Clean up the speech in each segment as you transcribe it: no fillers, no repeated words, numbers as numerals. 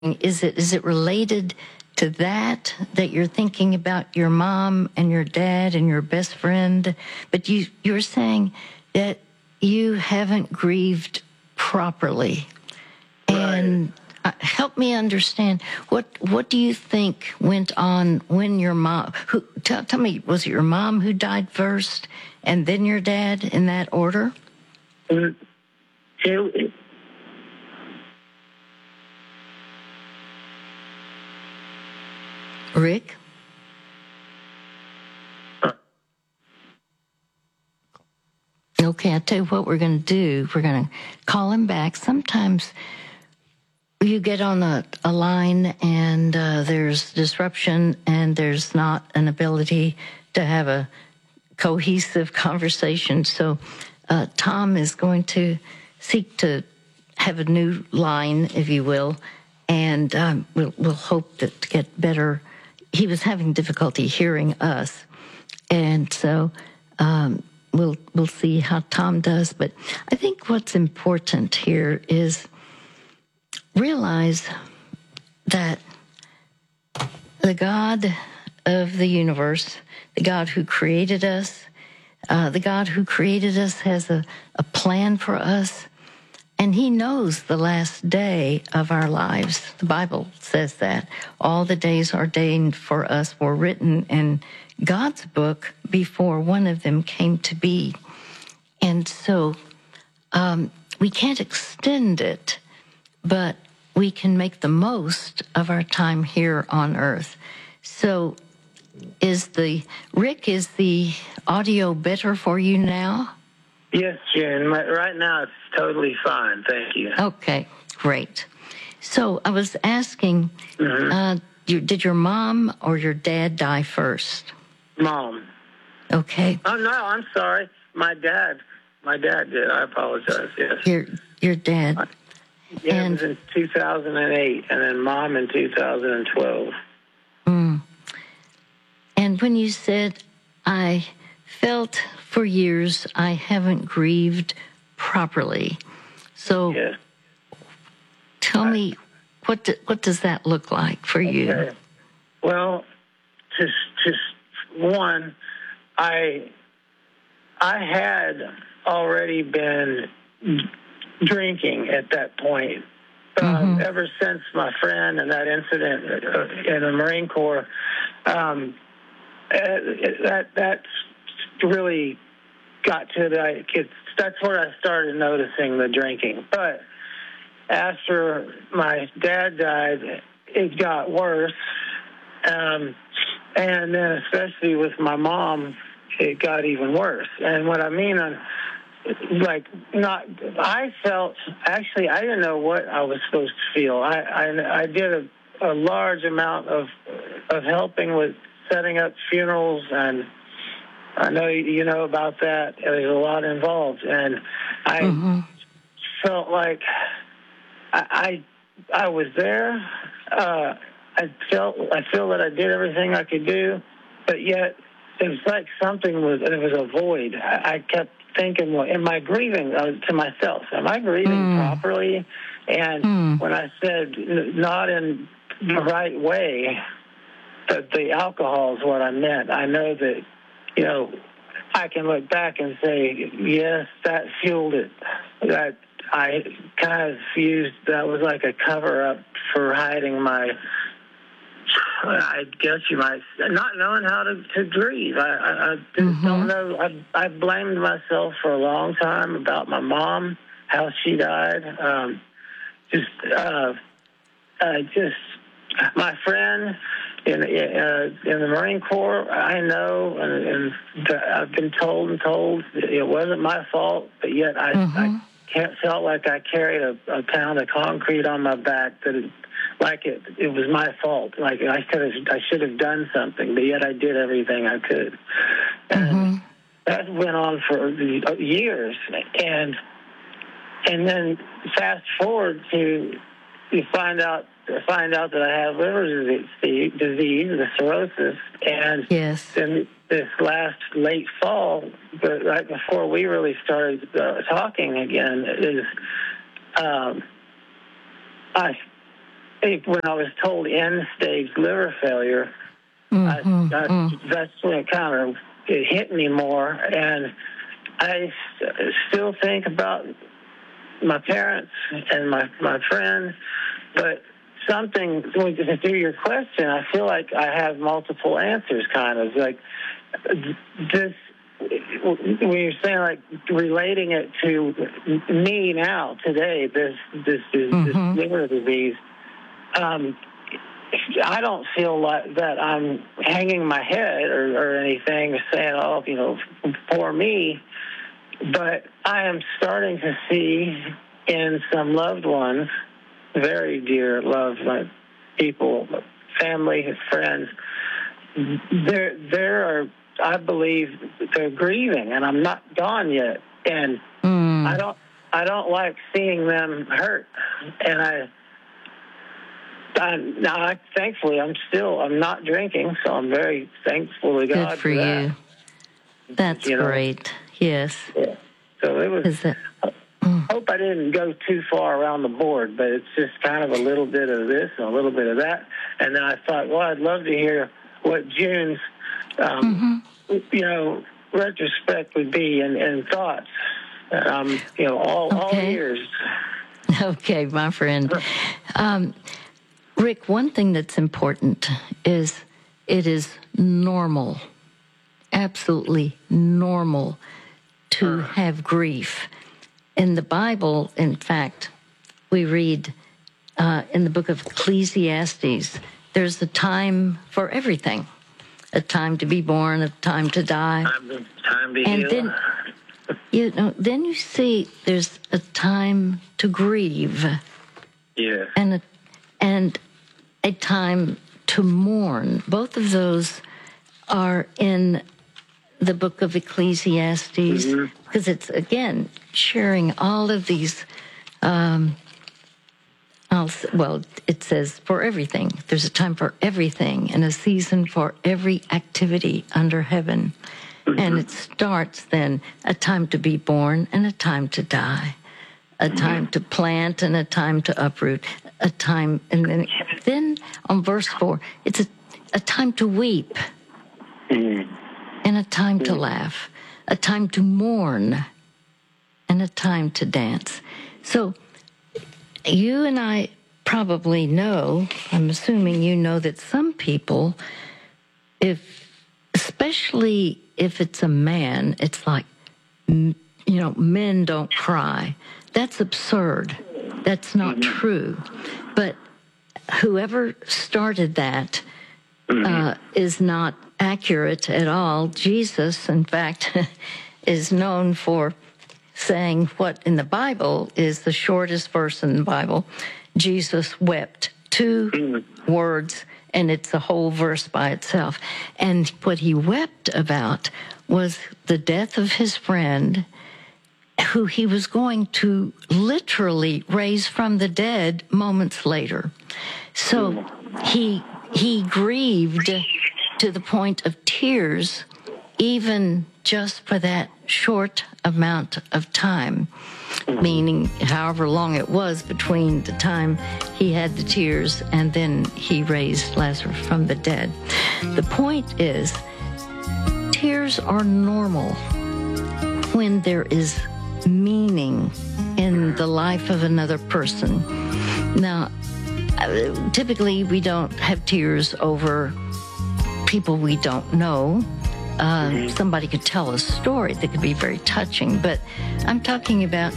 Is it related to that you're thinking about your mom and your dad and your best friend? But you're saying that you haven't grieved properly. Right. And help me understand, what do you think went on when your mom, tell me, was it your mom who died first and then your dad, in that order? Rick? Okay, I'll tell you what we're going to do. We're going to call him back. Sometimes you get on a line and there's disruption and there's not an ability to have a cohesive conversation. So Tom is going to seek to have a new line, if you will, and we'll hope to get better. He was having difficulty hearing us, and so we'll see how Tom does. But I think what's important here is realize that the God of the universe, the God who created us, has a plan for us, and he knows the last day of our lives. The Bible says that all the days ordained for us were written in God's book before one of them came to be. And so we can't extend it, but we can make the most of our time here on earth. So Rick, is the audio better for you now? Yes, Jen. Right now it's totally fine. Thank you. Okay, great. So I was asking, did your mom or your dad die first? Mom. Okay. Oh, no, I'm sorry. My dad did. I apologize, yes. Your dad. Yeah, it was in 2008, and then Mom in 2012. And when you said, I felt for years I haven't grieved properly. So yes. Tell me, what does that look like for you? Okay. Well, just one, I had already been drinking at that point. Ever since my friend and that incident in the Marine Corps, that's really got to that's where I started noticing the drinking. But after my dad died, it got worse. And then especially with my mom, it got even worse. And what I mean, I felt, actually, I didn't know what I was supposed to feel. I did a large amount of helping with setting up funerals, and I know you know about that. There's a lot involved, and I felt like I was there. I feel that I did everything I could do, but yet it was like there was a void. I kept thinking, well, am I grieving to myself? Am I grieving properly? And when I said not in the right way, that the alcohol is what I meant. I know that, I can look back and say, yes, that fueled it. That I kind of used, that was like a cover-up for hiding I guess you might, not knowing how to grieve. I just don't know. I blamed myself for a long time about my mom, how she died. My friend in the Marine Corps, I know, and I've been told it wasn't my fault, but yet I felt like I carried a pound of concrete on my back it was my fault. Like I should have done something, but yet I did everything I could. And that went on for years. And then fast forward to you find out that I have liver disease, the cirrhosis, and then this late fall, but right before we really started talking again, when I was told end-stage liver failure, that's when it hit me more. And I still think about my parents and my friends, but something through your question, I feel like I have multiple answers, kind of like this. When you're saying like relating it to me now today, this liver disease, I don't feel like that I'm hanging my head or anything, saying, "Oh, poor me." But I am starting to see in some loved ones, very dear loved people, family, friends, there are, I believe, they're grieving, and I'm not gone yet, and I don't like seeing them hurt, and thankfully I'm not drinking, so I'm very thankful to God. Good for that. You. That's great. Yes. Yeah. So it was. Hope I didn't go too far around the board, but it's just kind of a little bit of this and a little bit of that, and then I thought, well, I'd love to hear what June's, retrospect would be and thoughts. All years. Okay, my friend. Rick, one thing that's important is it is normal, absolutely normal, to have grief. In the Bible, in fact, we read in the book of Ecclesiastes, there's a time for everything. A time to be born, a time to die. Time to heal. Then you see there's a time to grieve. Yeah. And a time to mourn. Both of those are in the book of Ecclesiastes, because it's, again, sharing all of these, it says for everything. There's a time for everything and a season for every activity under heaven. And it starts then, a time to be born and a time to die, a time to plant and a time to uproot, a time, and then on verse 4, it's a time to weep and a time to laugh, a time to mourn and a time to dance. So you and I probably know, I'm assuming you know, that some people, especially if it's a man, it's like, men don't cry. That's absurd. That's not true. But whoever started that is not accurate at all. Jesus, in fact, is known for saying what in the Bible is the shortest verse in the Bible. Jesus wept. 2 words, and it's a whole verse by itself. And what he wept about was the death of his friend, who he was going to literally raise from the dead moments later. So he grieved to the point of tears, even just for that short amount of time, meaning however long it was between the time he had the tears and then he raised Lazarus from the dead. The point is, tears are normal when there is meaning in the life of another person. Now, typically we don't have tears over people we don't know. Somebody could tell a story that could be very touching, but I'm talking about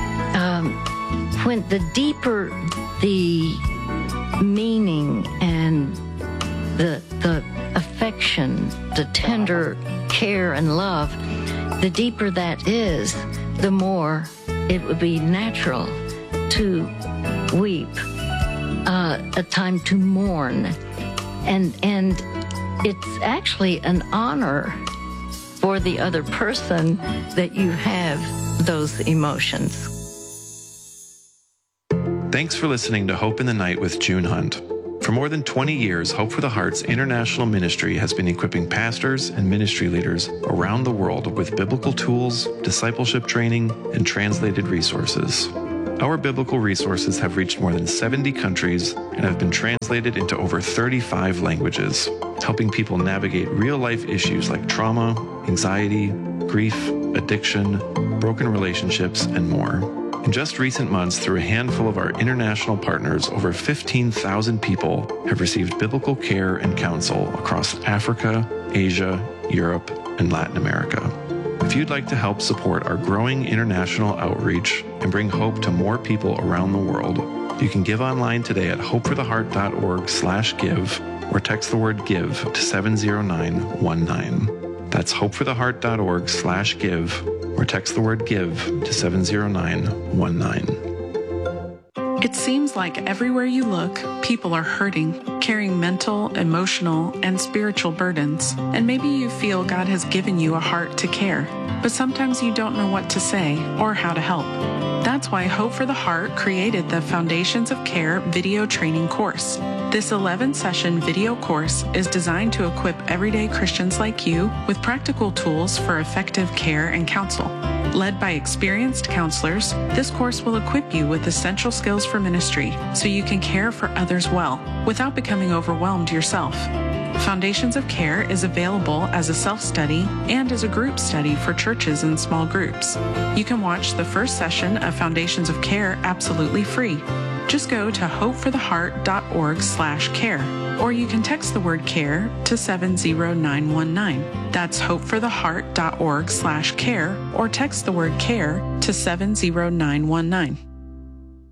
when the deeper the meaning and the affection, the tender care and love, the deeper that is, the more it would be natural to weep, a time to mourn, and it's actually an honor for the other person that you have those emotions. Thanks for listening to Hope in the Night with June Hunt. For more than 20 years, Hope for the Heart's international ministry has been equipping pastors and ministry leaders around the world with biblical tools, discipleship training, and translated resources. Our biblical resources have reached more than 70 countries and have been translated into over 35 languages, helping people navigate real-life issues like trauma, anxiety, grief, addiction, broken relationships, and more. In just recent months, through a handful of our international partners, over 15,000 people have received biblical care and counsel across Africa, Asia, Europe, and Latin America. If you'd like to help support our growing international outreach and bring hope to more people around the world, you can give online today at hopefortheheart.org/give or text the word GIVE to 70919. That's hopefortheheart.org/give or text the word GIVE to 70919. It seems like everywhere you look, people are hurting, carrying mental, emotional, and spiritual burdens. And maybe you feel God has given you a heart to care, but sometimes you don't know what to say or how to help. That's why Hope for the Heart created the Foundations of Care video training course. This 11-session video course is designed to equip everyday Christians like you with practical tools for effective care and counsel. Led by experienced counselors, this course will equip you with essential skills for ministry so you can care for others well without becoming overwhelmed yourself. Foundations of Care is available as a self-study and as a group study for churches and small groups. You can watch the first session of Foundations of Care absolutely free. Just go to hopefortheheart.org/care, or you can text the word CARE to 70919. That's hopefortheheart.org/care, or text the word CARE to 70919.